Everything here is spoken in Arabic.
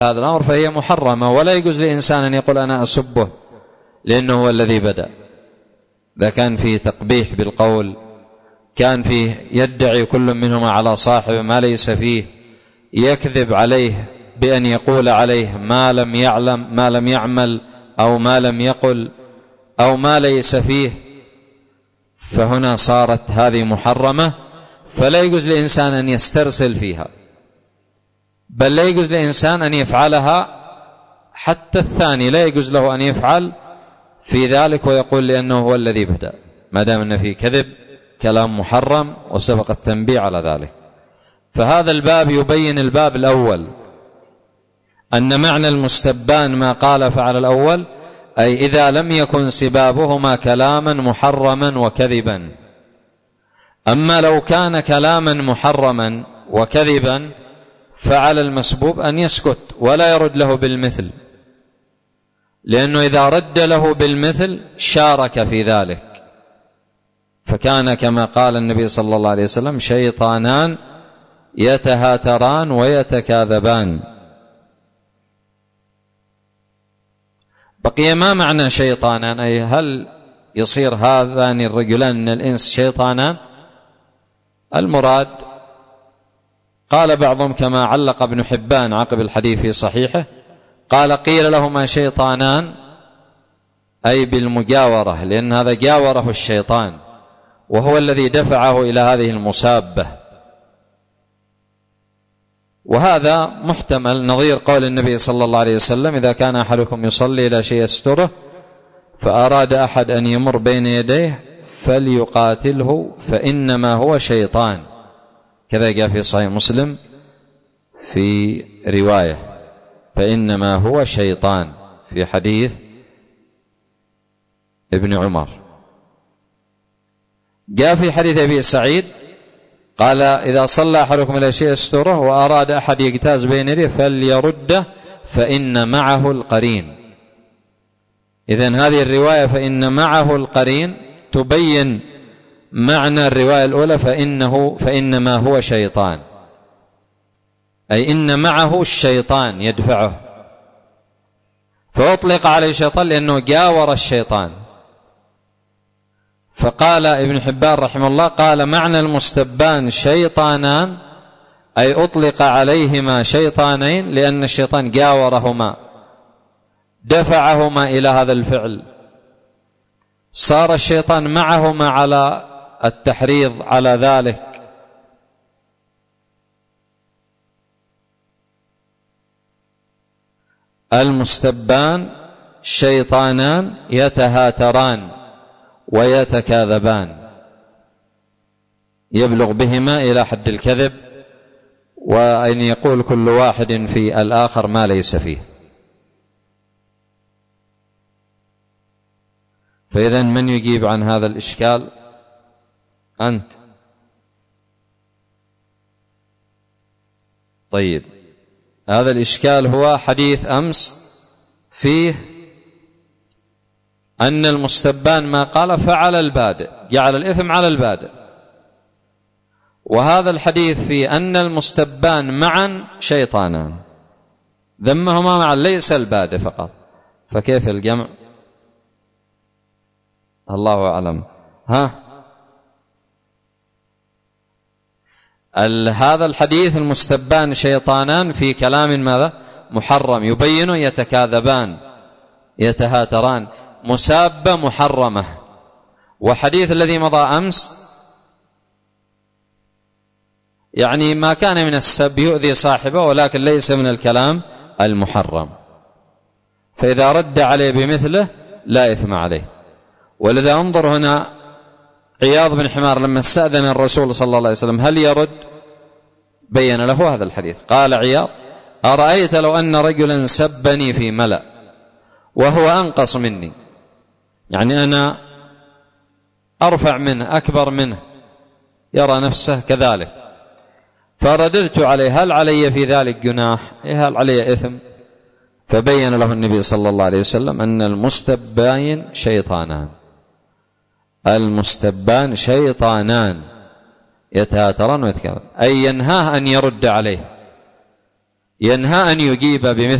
هذا الأمر فهي محرمة، ولا يجوز لإنسان أن يقول أنا أسبه لأنه هو الذي بدأ. إذا كان فيه تقبيح بالقول، كان فيه يدعي كل منهما على صاحبه ما ليس فيه، يكذب عليه بأن يقول عليه ما لم يعلم، ما لم يعمل، أو ما لم يقل، أو ما ليس فيه، فهنا صارت هذه محرمة، فلا يجوز لإنسان أن يسترسل فيها، بل لا يجوز لإنسان أن يفعلها. حتى الثاني لا يجوز له أن يفعل في ذلك ويقول لأنه هو الذي بدأ، ما دام أن فيه كذب، كلام محرم، وسبق التنبيه على ذلك. فهذا الباب يبين الباب الأول أن معنى المستبان ما قال فعل الأول، أي إذا لم يكن سبابهما كلاما محرما وكذبا. أما لو كان كلاما محرما وكذبا فعلى المسبوب أن يسكت ولا يرد له بالمثل، لأنه إذا رد له بالمثل شارك في ذلك، فكان كما قال النبي صلى الله عليه وسلم شيطانان يتهاتران ويتكاذبان. بقي ما معنى شيطانان، أي هل يصير هذان الرجلان من الإنس شيطانان؟ المراد قال بعضهم كما علق ابن حبان عقب الحديث في صحيحه، قال قيل لهما شيطانان أي بالمجاورة، لأن هذا جاوره الشيطان وهو الذي دفعه إلى هذه المسابة. وهذا محتمل نظير قول النبي صلى الله عليه وسلم إذا كان أحدكم يصلي إلى شيء يستره فأراد أحد أن يمر بين يديه فليقاتله فإنما هو شيطان، كذا جاء في صحيح مسلم في رواية فإنما هو شيطان في حديث ابن عمر. جاء في حديث أبي سعيد قال إذا صلى أحدكم إلى شيء يستره وأراد أحد يجتاز بين يديه فليرده فإن معه القرين. إذن هذه الرواية فإن معه القرين تبين معنى الرواية الأولى فإنما هو شيطان، أي إن معه الشيطان يدفعه، فأطلق عليه شيطان لأنه جاور الشيطان. فقال ابن حبان رحمه الله قال معنى المستبان شيطانان، أي أطلق عليهما شيطانين لأن الشيطان جاورهما دفعهما إلى هذا الفعل، صار الشيطان معهما على التحريض على ذلك. المستبان شيطانان يتهاتران ويتكاذبان، يبلغ بهما إلى حد الكذب، وأن يقول كل واحد في الآخر ما ليس فيه. فإذا من يجيب عن هذا الإشكال؟ أنت. طيب، هذا الإشكال هو حديث أمس فيه أن المستبان ما قال فعل البادئ، جعل الإثم على البادئ، وهذا الحديث في أن المستبان معا شيطانان ذمهما معا ليس البادئ فقط، فكيف الجمع؟ الله أعلم. هذا الحديث المستبان شيطانان في كلام ماذا؟ محرم، يبين يتكاذبان يتهاتران، مسابة محرمة. وحديث الذي مضى أمس يعني ما كان من السب يؤذي صاحبه ولكن ليس من الكلام المحرم، فإذا رد عليه بمثله لا إثم عليه. ولذا انظر هنا عياض بن حمار لما استأذن الرسول صلى الله عليه وسلم هل يرد؟ بين له هذا الحديث. قال عياض أرأيت لو أن رجلا سبني في ملأ وهو أنقص مني، يعني أنا أرفع منه أكبر منه يرى نفسه كذلك، فرددت عليه هل علي في ذلك جناح؟ هل علي إثم؟ فبين له النبي صلى الله عليه وسلم أن المستبان شيطانان، المستبان شيطانان يتهاتران ويتكاذبان، أي ينهاه أن يرد عليه، ينهى أن يجيب بمثل